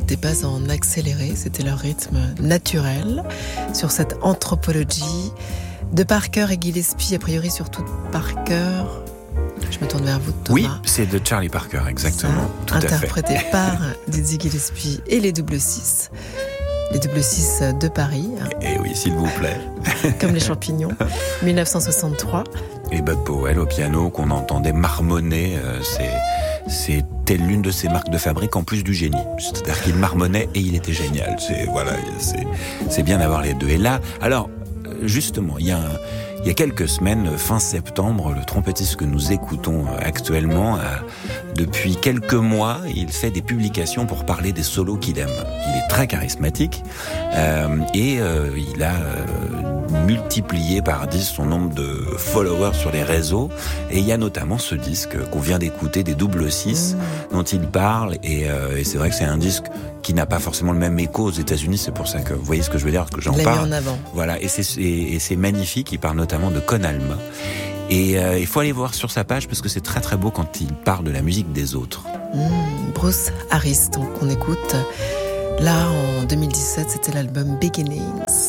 des basses en accéléré, c'était leur rythme naturel. Sur cette anthropologie de Parker et Gillespie, a priori surtout Parker. Je me tourne vers vous, Thomas. Oui, c'est de Charlie Parker, exactement. Ça, tout à fait. interprété par Dizzy Gillespie et les Double Six. Les Double Six de Paris. Et oui, s'il vous plaît. Comme les champignons. 1963. Et Bud Powell au piano, qu'on entendait marmonner, c'était l'une de ses marques de fabrique en plus du génie. C'est-à-dire qu'il marmonnait et il était génial. C'est bien d'avoir les deux. Et là, alors, justement, il y a quelques semaines, fin septembre, le trompettiste que nous écoutons actuellement, depuis quelques mois, il fait des publications pour parler des solos qu'il aime. Il est très charismatique et il a multiplié par 10 son nombre de followers sur les réseaux. Et il y a notamment ce disque qu'on vient d'écouter, des Double Six, dont il parle. Et c'est vrai que c'est un disque qui n'a pas forcément le même écho aux États-Unis. C'est pour ça que, vous voyez ce que je veux dire, que j'en parle. Mis en avant. Voilà, et c'est magnifique. Il parle notamment de Con Alma. Et il faut aller voir sur sa page parce que c'est très très beau quand il parle de la musique des autres. Bruce Harris, donc on écoute. Là, en 2017, c'était l'album Beginnings.